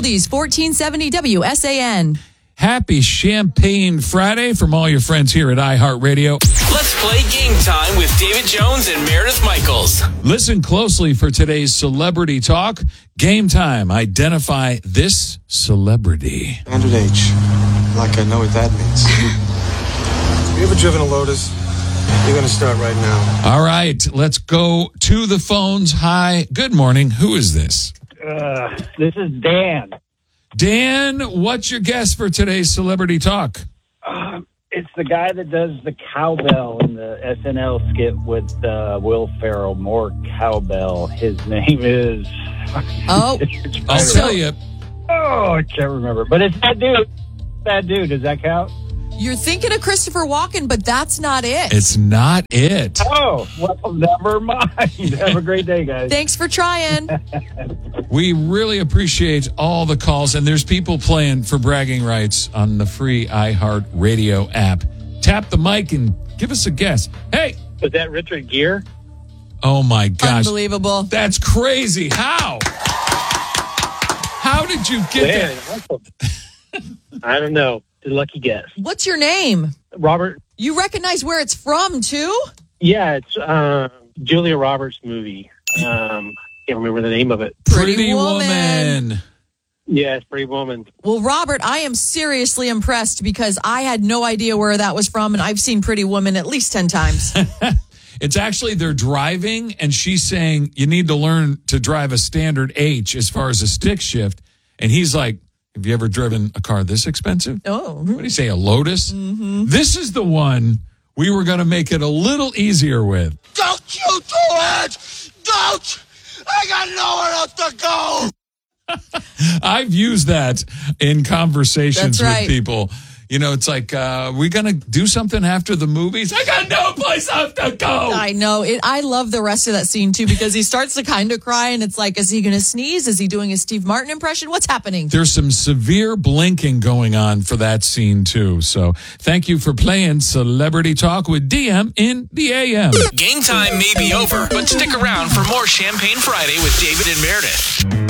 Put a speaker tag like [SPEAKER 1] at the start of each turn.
[SPEAKER 1] Oldies, 1470 WSAN.
[SPEAKER 2] Happy Champagne Friday from all your friends here at iHeartRadio.
[SPEAKER 3] Let's play Game Time with David Jones and Meredith Michaels.
[SPEAKER 2] Listen closely for today's Celebrity Talk. Game Time. Identify this celebrity.
[SPEAKER 4] Standard H. Like I know what that means. You ever driven a Lotus? You're going to start right now.
[SPEAKER 2] All right, let's go to the phones. Hi, good morning. Who is this?
[SPEAKER 5] This is Dan.
[SPEAKER 2] Dan, what's your guess for today's Celebrity Talk?
[SPEAKER 5] It's the guy that does the cowbell in the SNL skit with Will Ferrell. More cowbell. His name is...
[SPEAKER 1] Oh,
[SPEAKER 2] I'll tell you.
[SPEAKER 5] Oh, I can't remember. But it's that dude. That dude. Does that count?
[SPEAKER 1] you're thinking of Christopher Walken, but that's not it.
[SPEAKER 2] It's not it.
[SPEAKER 5] Oh, well, never mind. Have a great day, guys.
[SPEAKER 1] Thanks for trying.
[SPEAKER 2] We really appreciate all the calls, and there's people playing for bragging rights on the free iHeart Radio app. Tap the mic and give us a guess. Hey!
[SPEAKER 6] Was that Richard Gere?
[SPEAKER 2] Oh, my gosh.
[SPEAKER 1] Unbelievable.
[SPEAKER 2] That's crazy. How? How did you get that?
[SPEAKER 6] I don't know. Lucky guess.
[SPEAKER 1] What's your name?
[SPEAKER 6] Robert?
[SPEAKER 1] You recognize where it's from, too?
[SPEAKER 6] Yeah, it's Julia Roberts' movie. Can't remember the name of it.
[SPEAKER 2] Pretty Woman.
[SPEAKER 6] Yes, Pretty Woman.
[SPEAKER 1] Well, Robert, I am seriously impressed because I had no idea where that was from, and I've seen Pretty Woman at least 10 times.
[SPEAKER 2] It's actually they're driving, and she's saying you need to learn to drive a standard H as far as a stick shift. And he's like, have you ever driven a car this expensive?
[SPEAKER 1] Oh.
[SPEAKER 2] What do you say, a Lotus?
[SPEAKER 1] Mm-hmm.
[SPEAKER 2] This is the one we were going to make it a little easier with.
[SPEAKER 7] Don't you do it! Don't! I got nowhere else to go!
[SPEAKER 2] I've used that in conversations
[SPEAKER 1] That's right.
[SPEAKER 2] with people. You know, it's like, we going to do something after the movies? I got no place else to go.
[SPEAKER 1] I know. I love the rest of that scene, too, because he starts to kind of cry, and it's like, is he going to sneeze? Is he doing a Steve Martin impression? What's happening?
[SPEAKER 2] There's some severe blinking going on for that scene, too. So thank you for playing Celebrity Talk with DM in the AM.
[SPEAKER 3] Game time may be over, but stick around for more Champagne Friday with David and Meredith.